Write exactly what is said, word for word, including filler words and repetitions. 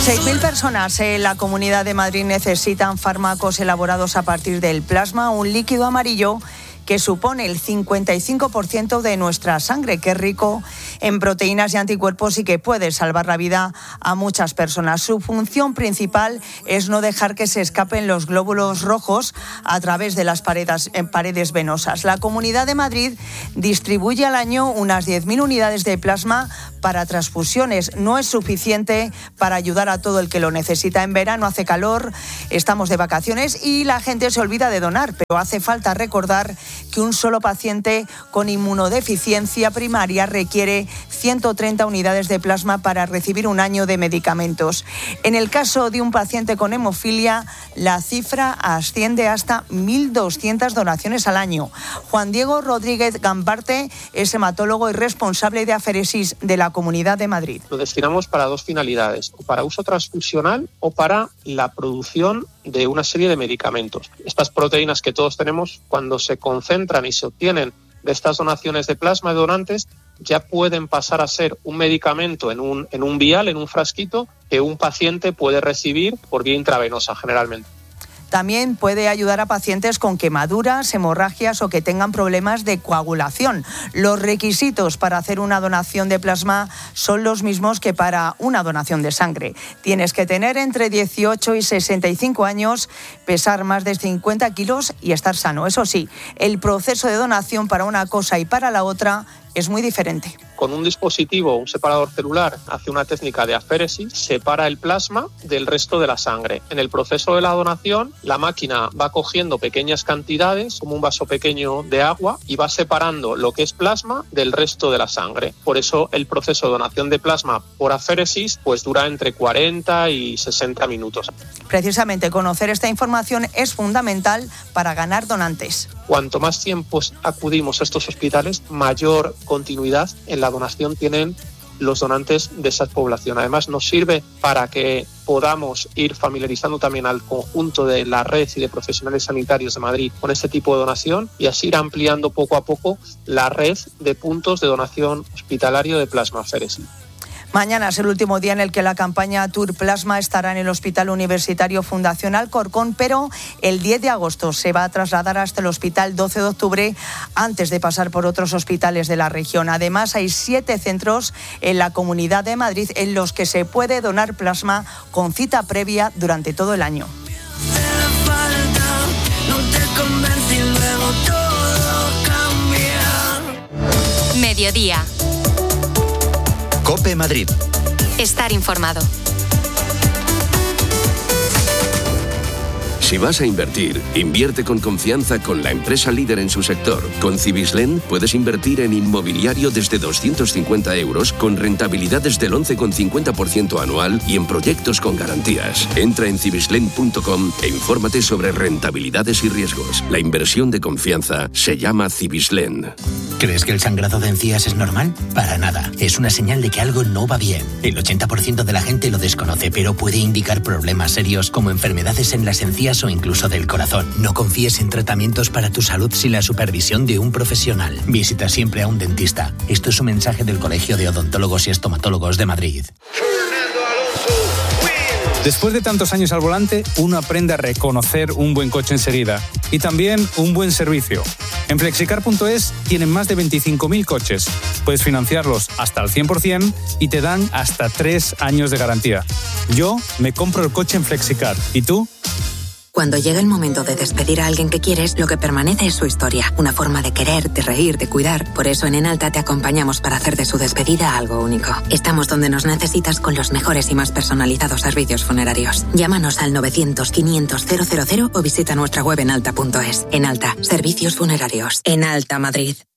seis mil personas en la Comunidad de Madrid necesitan fármacos elaborados a partir del plasma, un líquido amarillo que supone el cincuenta y cinco por ciento de nuestra sangre, que es rico en proteínas y anticuerpos y que puede salvar la vida a muchas personas. Su función principal es no dejar que se escapen los glóbulos rojos a través de las paredes, en paredes venosas. La Comunidad de Madrid distribuye al año unas diez mil unidades de plasma para transfusiones. No es suficiente para ayudar a todo el que lo necesita. En verano hace calor, estamos de vacaciones y la gente se olvida de donar, pero hace falta recordar que un solo paciente con inmunodeficiencia primaria requiere ciento treinta unidades de plasma para recibir un año de medicamentos. En el caso de un paciente con hemofilia, la cifra asciende hasta mil doscientas donaciones al año. Juan Diego Rodríguez Gambarte es hematólogo y responsable de aféresis de la Comunidad de Madrid. Lo destinamos para dos finalidades, o para uso transfusional o para la producción de una serie de medicamentos. Estas proteínas que todos tenemos, cuando se concentran y se obtienen de estas donaciones de plasma de donantes, ya pueden pasar a ser un medicamento en un, en un vial, en un frasquito, que un paciente puede recibir por vía intravenosa generalmente. También puede ayudar a pacientes con quemaduras, hemorragias o que tengan problemas de coagulación. Los requisitos para hacer una donación de plasma son los mismos que para una donación de sangre. Tienes que tener entre dieciocho y sesenta y cinco años, pesar más de cincuenta kilos y estar sano. Eso sí, el proceso de donación para una cosa y para la otra es muy diferente. Con un dispositivo, un separador celular, hace una técnica de aféresis, separa el plasma del resto de la sangre. En el proceso de la donación, la máquina va cogiendo pequeñas cantidades, como un vaso pequeño de agua, y va separando lo que es plasma del resto de la sangre. Por eso el proceso de donación de plasma por aféresis pues dura entre cuarenta y sesenta minutos. Precisamente conocer esta información es fundamental para ganar donantes. Cuanto más tiempo acudimos a estos hospitales, mayor continuidad en la donación tienen los donantes de esa población. Además, nos sirve para que podamos ir familiarizando también al conjunto de la red y de profesionales sanitarios de Madrid con este tipo de donación y así ir ampliando poco a poco la red de puntos de donación hospitalario de plasma aféresis. Mañana es el último día en el que la campaña Tour Plasma estará en el Hospital Universitario Fundación Alcorcón, pero el diez de agosto se va a trasladar hasta el Hospital doce de octubre antes de pasar por otros hospitales de la región. Además, hay siete centros en la Comunidad de Madrid en los que se puede donar plasma con cita previa durante todo el año. Mediodía. COPE Madrid. Estar informado. Si vas a invertir, invierte con confianza con la empresa líder en su sector. Con Cibislen puedes invertir en inmobiliario desde doscientos cincuenta euros con rentabilidades del once coma cincuenta por ciento anual y en proyectos con garantías. Entra en cibislen punto com e infórmate sobre rentabilidades y riesgos. La inversión de confianza se llama Cibislen. ¿Crees que el sangrado de encías es normal? Para nada. Es una señal de que algo no va bien. El ochenta por ciento de la gente lo desconoce, pero puede indicar problemas serios como enfermedades en las encías o incluso del corazón. No confíes en tratamientos para tu salud sin la supervisión de un profesional. Visita siempre a un dentista. Esto es un mensaje del Colegio de Odontólogos y Estomatólogos de Madrid. Después de tantos años al volante, uno aprende a reconocer un buen coche enseguida y también un buen servicio. En flexicar punto es tienen más de veinticinco mil coches. Puedes financiarlos hasta el cien por ciento y te dan hasta tres años de garantía. Yo me compro el coche en Flexicar. ¿Y tú? Cuando llega el momento de despedir a alguien que quieres, lo que permanece es su historia. Una forma de querer, de reír, de cuidar. Por eso en Enalta te acompañamos para hacer de su despedida algo único. Estamos donde nos necesitas con los mejores y más personalizados servicios funerarios. Llámanos al novecientos quinientos cero cero cero o visita nuestra web enalta punto es. Enalta, servicios funerarios. Enalta Madrid.